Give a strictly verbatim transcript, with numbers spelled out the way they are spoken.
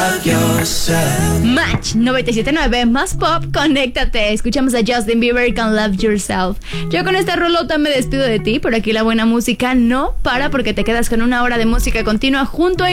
love yourself. Match noventa y siete punto nueve, más pop, conéctate. Escuchamos a Justin Bieber con Love Yourself. Yo con esta rolota me despido de ti, pero aquí la buena música no para, porque te quedas con una hora de música continua junto a